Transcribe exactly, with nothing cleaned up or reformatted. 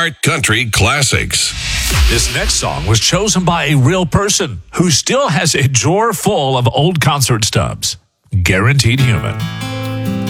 Art Country Classics. This next song was chosen by a real person who still has a drawer full of old concert stubs. Guaranteed Human.